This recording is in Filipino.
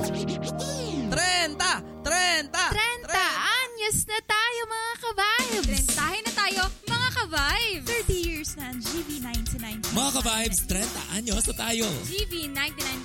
Anyos na tayo mga ka-vibes! 30 na tayo mga ka-vibes! 30 years na ang GV99. Mga ka-vibes, 30 anyos na tayo. GV99